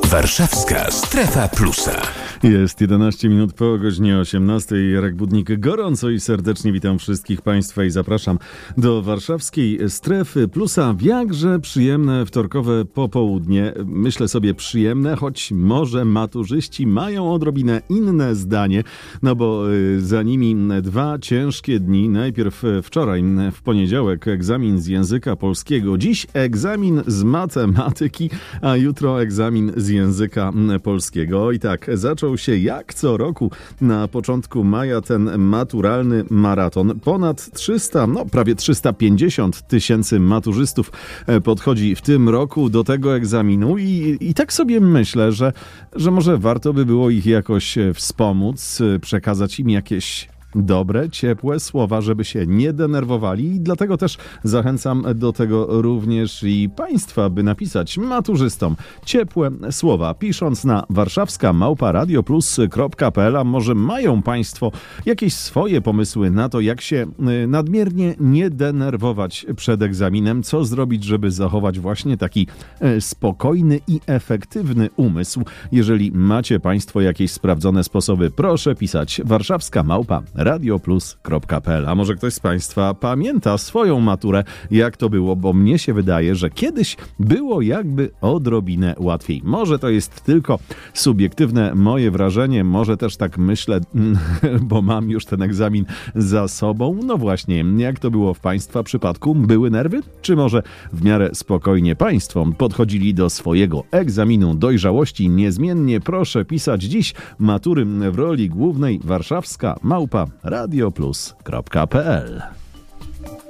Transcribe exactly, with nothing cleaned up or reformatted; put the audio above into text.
Warszawska Strefa Plusa. Jest jedenaście minut po godzinie osiemnastej. Jarek Budnik, gorąco i serdecznie witam wszystkich Państwa i zapraszam do Warszawskiej Strefy Plusa w jakże przyjemne wtorkowe popołudnie. Myślę sobie przyjemne, choć może maturzyści mają odrobinę inne zdanie, no bo za nimi dwa ciężkie dni. Najpierw wczoraj w poniedziałek egzamin z języka polskiego, dziś egzamin z matematyki, a jutro egzamin z języka polskiego. I tak, zaczął się jak co roku na początku maja ten maturalny maraton. Ponad trzysta, no prawie trzysta pięćdziesiąt tysięcy maturzystów podchodzi w tym roku do tego egzaminu i, i tak sobie myślę, że, że może warto by było ich jakoś wspomóc, przekazać im jakieś dobre, ciepłe słowa, żeby się nie denerwowali i dlatego też zachęcam do tego również i Państwa, by napisać maturzystom ciepłe słowa, pisząc na warszawska małpa radioplus kropka pe el, a może mają Państwo jakieś swoje pomysły na to, jak się nadmiernie nie denerwować przed egzaminem, co zrobić, żeby zachować właśnie taki spokojny i efektywny umysł. Jeżeli macie Państwo jakieś sprawdzone sposoby, proszę pisać warszawska małpa radioplus kropka pe el. A może ktoś z Państwa pamięta swoją maturę, jak to było, bo mnie się wydaje, że kiedyś było jakby odrobinę łatwiej. Może to jest tylko subiektywne moje wrażenie, może też tak myślę, bo mam już ten egzamin za sobą. No właśnie, jak to było w Państwa przypadku? Były nerwy? Czy może w miarę spokojnie Państwo podchodzili do swojego egzaminu dojrzałości? Niezmiennie proszę pisać dziś matury w roli głównej warszawska małpa radioplus kropka pe el.